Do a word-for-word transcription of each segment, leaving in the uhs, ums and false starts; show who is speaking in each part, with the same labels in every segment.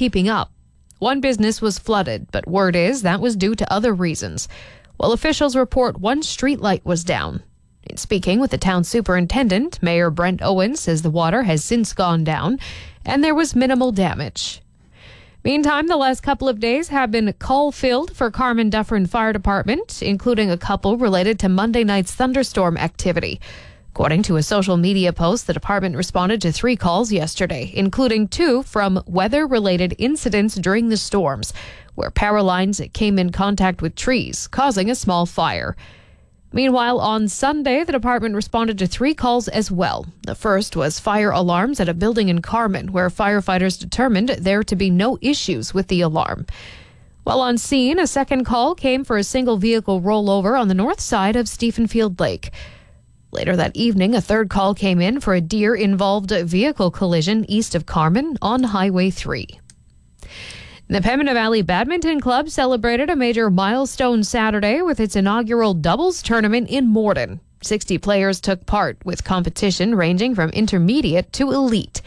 Speaker 1: keeping up. One business was flooded, but word is that was due to other reasons, while officials report one streetlight was down. In speaking with the town superintendent, Mayor Brent Owens says the water has since gone down and there was minimal damage. Meantime, the last couple of days have been call-filled for Carman Dufferin Fire Department, including a couple related to Monday night's thunderstorm activity. According to a social media post, the department responded to three calls yesterday, including two from weather-related incidents during the storms, where power lines came in contact with trees, causing a small fire. Meanwhile, on Sunday, the department responded to three calls as well. The first was fire alarms at a building in Carman, where firefighters determined there to be no issues with the alarm. While on scene, a second call came for a single vehicle rollover on the north side of Stephenfield Lake. Later that evening, a third call came in for a deer-involved vehicle collision east of Carman on Highway three. The Pembina Valley Badminton Club celebrated a major milestone Saturday with its inaugural doubles tournament in Morden. sixty players took part, with competition ranging from intermediate to elite.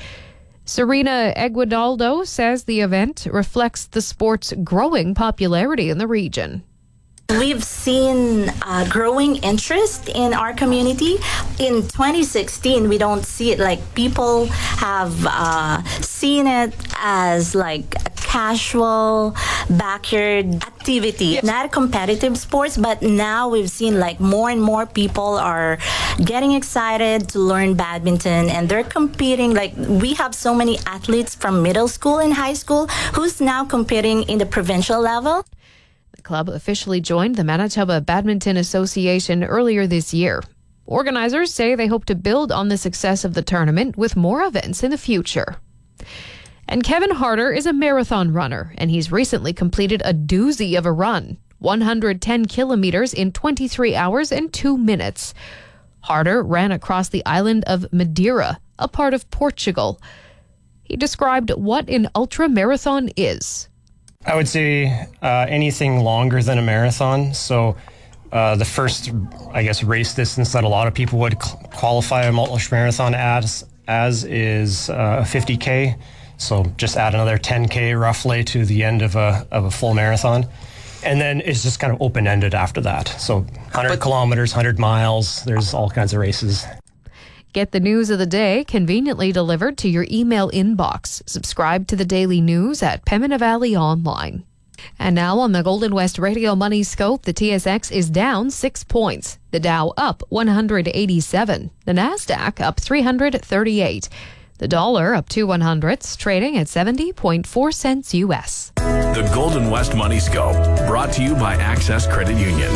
Speaker 1: Serena Eguidaldo says the event reflects the sport's growing popularity in the region.
Speaker 2: We've seen uh, growing interest in our community. In twenty sixteen, we don't see it like people have uh, seen it as like a casual backyard activity, yes. Not a competitive sports, but now we've seen like more and more people are getting excited to learn badminton and they're competing. Like we have so many athletes from middle school and high school who's now competing in the provincial level.
Speaker 1: The club officially joined the Manitoba Badminton Association earlier this year. Organizers say they hope to build on the success of the tournament with more events in the future. And Kevin Harder is a marathon runner, and he's recently completed a doozy of a run, one hundred ten kilometers in twenty-three hours and two minutes. Harder ran across the island of Madeira, a part of Portugal. He described what an ultra-marathon is.
Speaker 3: I would say uh, anything longer than a marathon. So uh, the first, I guess, race distance that a lot of people would qualify a ultra-marathon as, as is uh, a fifty K. So just add another ten K roughly to the end of a of a full marathon. And then it's just kind of open-ended after that. So one hundred but, kilometers, one hundred miles, there's all kinds of races.
Speaker 1: Get the news of the day conveniently delivered to your email inbox. Subscribe to the daily news at Pembina Valley Online. And now on the Golden West Radio Money Scope, the T S X is down six points. The Dow up one hundred eighty-seven. The Nasdaq up three hundred thirty-eight. The dollar up two one hundredths, trading at seventy point four cents U S.
Speaker 4: The Golden West Money Scope, brought to you by Access Credit Union.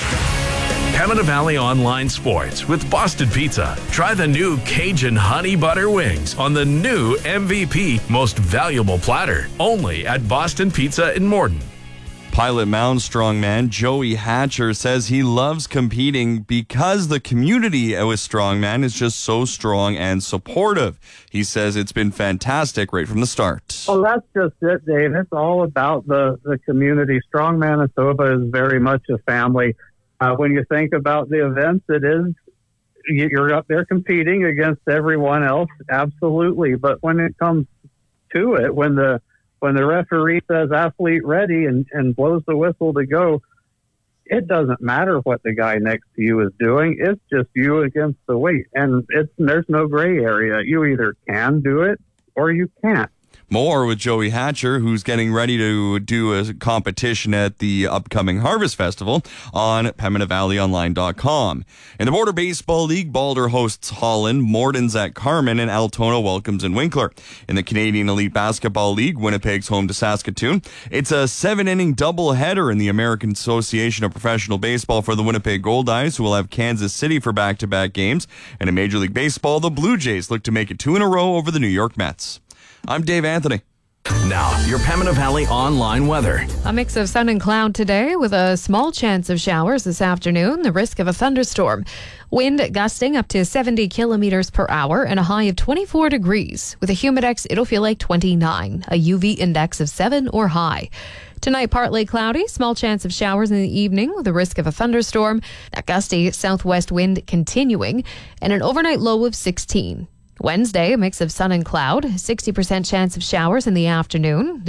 Speaker 4: Pembina Valley Online Sports with Boston Pizza. Try the new Cajun Honey Butter Wings on the new M V P Most Valuable Platter, only at Boston Pizza in Morden.
Speaker 5: Pilot Mound strongman Joey Hatcher says he loves competing because the community with strongman is just so strong and supportive. He says it's been fantastic right from the start.
Speaker 6: Well, that's just it, Dave. It's all about the, the community. Strong Manitoba is very much a family. Uh, when you think about the events, it is, you're up there competing against everyone else, absolutely. But when it comes to it, when the when the referee says athlete ready and, and blows the whistle to go, it doesn't matter what the guy next to you is doing. It's just you against the weight. And it's there's no gray area. You either can do it or you can't.
Speaker 5: More with Joey Hatcher, who's getting ready to do a competition at the upcoming Harvest Festival on Pembina Valley Online dot com. In the Border Baseball League, Balder hosts Holland, Morden's at Carman, and Altona welcomes in Winkler. In the Canadian Elite Basketball League, Winnipeg's home to Saskatoon. It's a seven-inning doubleheader in the American Association of Professional Baseball for the Winnipeg Goldeyes, who will have Kansas City for back-to-back games. And in Major League Baseball, the Blue Jays look to make it two in a row over the New York Mets. I'm Dave Anthony.
Speaker 4: Now, your Pembina Valley online weather.
Speaker 1: A mix of sun and cloud today with a small chance of showers this afternoon, the risk of a thunderstorm. Wind gusting up to seventy kilometers per hour and a high of twenty-four degrees. With a humidex, it'll feel like twenty-nine, a U V index of seven or high. Tonight, partly cloudy, small chance of showers in the evening with a risk of a thunderstorm. That gusty southwest wind continuing and an overnight low of sixteen. Wednesday, a mix of sun and cloud, sixty percent chance of showers in the afternoon.